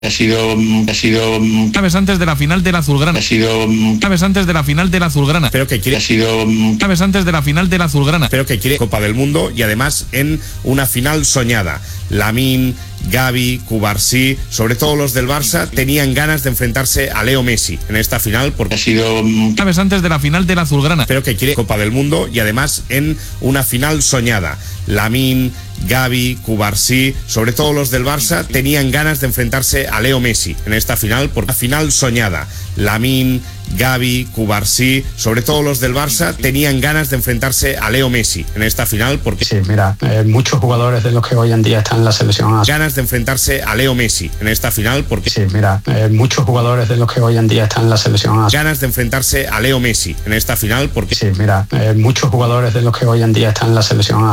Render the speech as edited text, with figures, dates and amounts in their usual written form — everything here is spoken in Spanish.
Claves antes de la final de la azulgrana. Claves antes de la final de la azulgrana. Pero que quiere. Claves antes de la final de la azulgrana. Pero que quiere Copa del Mundo y además en una final soñada. Lamine, Gavi, Cubarsí, sobre todo los del Barça, tenían ganas de enfrentarse a Leo Messi en esta final porque Claves antes de la final de la azulgrana. Pero que quiere Copa del Mundo y además en una final soñada. Lamine, Gavi, Cubarsí, sobre todo los del Barça, tenían ganas de enfrentarse a Leo Messi en esta final porque final soñada. Lamine, Gavi, Cubarsí, sobre todo los del Barça, tenían ganas de enfrentarse a Leo Messi en esta final porque sí, mira, muchos jugadores de los que hoy en día están en la selección ganas de enfrentarse a Leo Messi en esta final porque sí, mira, muchos jugadores de los que hoy en día están en la selección ganas de enfrentarse a Leo Messi en esta final porque sí, mira, muchos jugadores de los que hoy en día están en la selección